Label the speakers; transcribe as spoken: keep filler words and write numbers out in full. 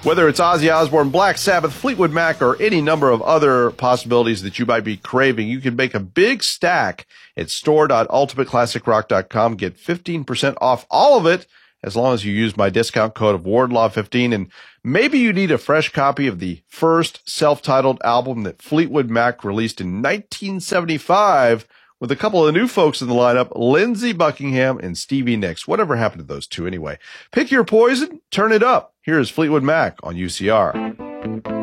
Speaker 1: Whether it's Ozzy Osbourne, Black Sabbath, Fleetwood Mac, or any number of other possibilities that you might be craving, you can make a big stack at store dot ultimate classic rock dot com. Get fifteen percent off all of it as long as you use my discount code of Wardlaw fifteen. And maybe you need a fresh copy of the first self-titled album that Fleetwood Mac released in nineteen seventy-five with a couple of new folks in the lineup, Lindsey Buckingham and Stevie Nicks. Whatever happened to those two anyway? Pick your poison, turn it up. Here is Fleetwood Mac on U C R.